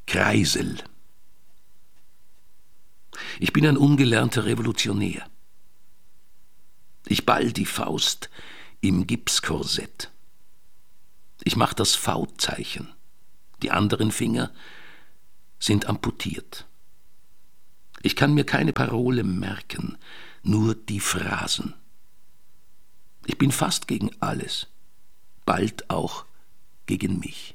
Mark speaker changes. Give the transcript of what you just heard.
Speaker 1: Kreisel. Ich bin ein ungelernter Revolutionär. Ich ball die Faust im Gipskorsett. Ich mach das V-Zeichen. Die anderen Finger sind amputiert. Ich kann mir keine Parole merken, nur die Phrasen. Ich bin fast gegen alles, bald auch gegen mich.